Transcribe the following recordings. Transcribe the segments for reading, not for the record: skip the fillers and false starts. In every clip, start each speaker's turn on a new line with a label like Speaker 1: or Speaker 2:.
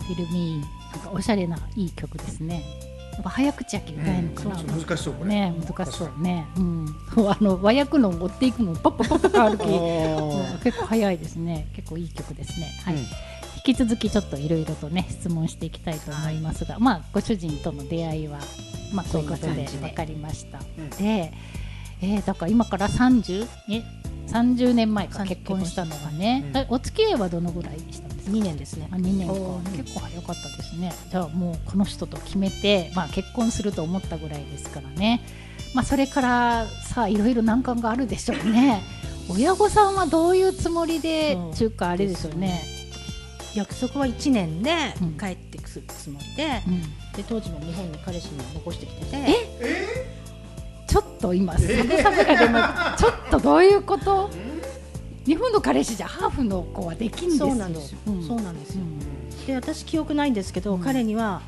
Speaker 1: フィルミー、なんかおしゃれないい曲ですね。やっぱ早口やけ歌えるのかな、
Speaker 2: 難しそうこれ
Speaker 1: ね、難しそうね、和訳の持っていくのパッパパッパ変わる気結構早いですね。結構いい曲ですね。はい、引き続きちょっといろいろとね質問していきたいと思いますが、ご主人との出会いはこういうことで分かりました。で、だから今から30年前か結婚したのがね、お付き合いはどのぐらいでしたんですか
Speaker 3: ？2年ですね。
Speaker 1: 2年か、結構早かったですね。じゃあもうこの人と決めて、結婚すると思ったぐらいですからね。それからさあいろいろ難関があるでしょうね。親御さんはどういうつもりで中華あれですよね。
Speaker 3: 約束は1年で帰ってくるつもりで、で当時も日本に彼氏も残してきてて、
Speaker 1: ちょっと今サブサブが出ます。ちょっとどういうこと？日本の彼氏じゃハーフの子はできんですよ。
Speaker 3: そうなんですよ。そうなんですよ。で私記憶ないんですけど、彼には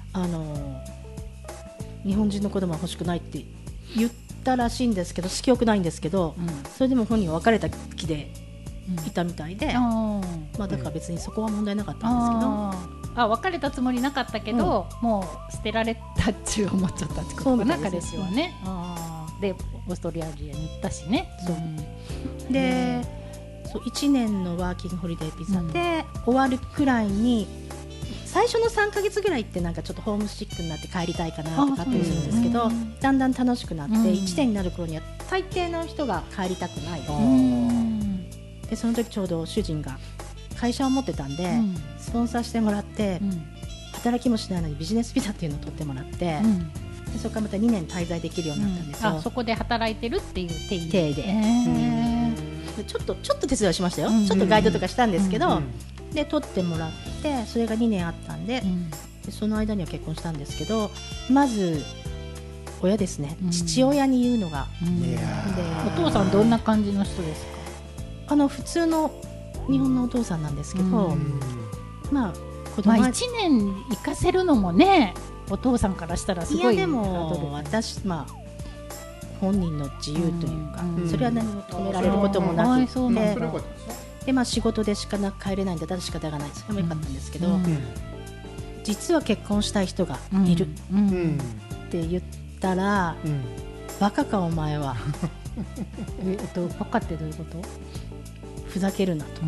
Speaker 3: 日本人の子供は欲しくないって言ったらしいんですけど、記憶ないんですけど、それでも本人は別れた気でいたみたいで、だから別にそこは問題なかったんですけど、
Speaker 1: 別れたつもりなかったけど、もう捨てられたっちゅう思っちゃったってことかな、彼氏はね。でオーストラリアに行ったしね。
Speaker 3: で1年のワーキングホリデービザで終わるくらいに、最初の3ヶ月ぐらいってなんかちょっとホームシックになって帰りたいかなとかあったりするんですけど、だんだん楽しくなって1年になる頃には大抵の人が帰りたくない。でその時ちょうど主人が会社を持ってたんで、スポンサーしてもらって、働きもしないのにビジネスビザっていうのを取ってもらって、でそこからまた2年滞在できるようになったんですよ。
Speaker 1: そこで働いてるっていう
Speaker 3: 体で、ちょっと手伝いしましたよ。ちょっとガイドとかしたんですけど、で取ってもらって、それが2年あったんで、でその間には結婚したんですけど、まず親ですね、父親に言うのが、
Speaker 1: でお父さんどんな感じの人ですか？
Speaker 3: 普通の日本のお父さんなんですけど、子供は
Speaker 1: 1年行かせるのもね、お父さんからしたらすごい。
Speaker 3: いやでも私本人の自由というか、それは何も止められることもなくて、で仕事でしかなく帰れないんだったら仕方がない、それもよかったんですけど、実は結婚したい人がいるって言ったら、バカかお前は
Speaker 1: バカってどういうこと？
Speaker 3: ふざけるなと、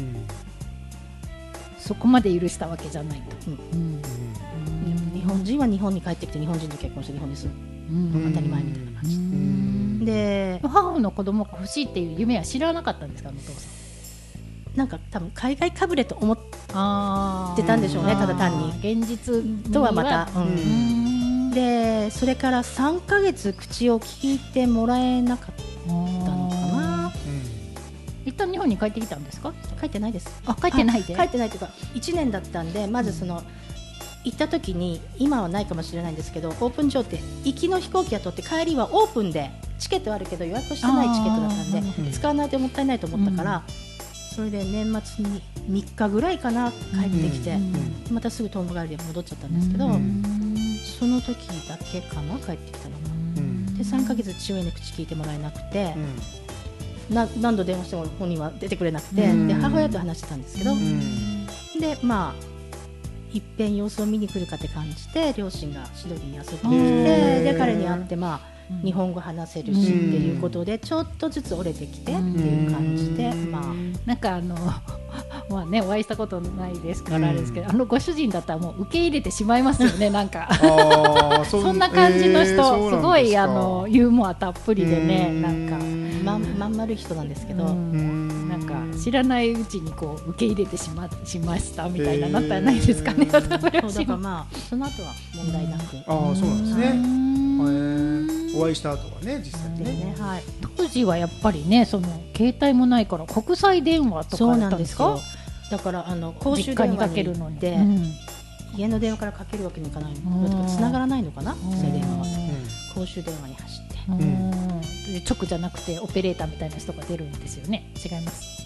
Speaker 1: そこまで許したわけじゃないと。
Speaker 3: 日本人は日本に帰ってきて日本人と結婚して日本に住む、当たり前みたいな感じで、
Speaker 1: 母の子供が欲しいっていう夢は知らなかったんですか、お父さん？
Speaker 3: なんか多分海外かぶれと思ってたんでしょうね、ただ単に。
Speaker 1: 現実
Speaker 3: とはまた、でそれから3ヶ月口を聞いてもらえなかったのかな。
Speaker 1: 一旦日本に帰ってきたんですか？
Speaker 3: 帰ってないです。
Speaker 1: 帰ってないで？
Speaker 3: 帰ってないというか1年だったんで、まず行った時に、今はないかもしれないんですけど、オープン上って行きの飛行機は取って帰りはオープンでチケットはあるけど予約してないチケットだったんで、使わないともったいないと思ったから、それで年末に3日ぐらいかな帰ってきて、またすぐ遠回りで戻っちゃったんですけど、その時だけかな帰ってきたのが。で3ヶ月父親に口聞いてもらえなくて、何度電話しても本人は出てくれなくて、で母親と話してたんですけど、でいっぺん様子を見に来るかって感じで両親がシドニーに遊びに来て、で彼に会って日本語話せるしっていうことでちょっとずつ折れてきてっていう感じで、
Speaker 1: なんかお会いしたことないですからあれですけど、ご主人だったらもう受け入れてしまいますよね。なんかそんな感じの人、すごいユーモアたっぷりでね、なんか
Speaker 3: まん丸い人なんですけど、
Speaker 1: なんか知らないうちにこう受け入れてしましたみたいななったらないですかね。
Speaker 3: だからその後は問題なく。
Speaker 2: そうなんですね。お会いした後はね、実際にね。
Speaker 1: 当時はやっぱりね、携帯もないから国際電話とかだったんですか？
Speaker 3: だから公衆電話に行って家の電話からかけるわけにいかないの、繋がらないのかな、国際電話は。公衆電話に走って、
Speaker 1: 直じゃなくてオペレーターみたいな人が出るんですよね。違います？